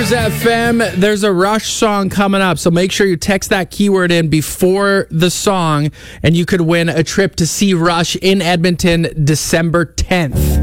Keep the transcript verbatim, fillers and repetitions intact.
F M, there's a Rush song coming up, so make sure you text that keyword in before the song, and you could win a trip to see Rush in Edmonton December tenth.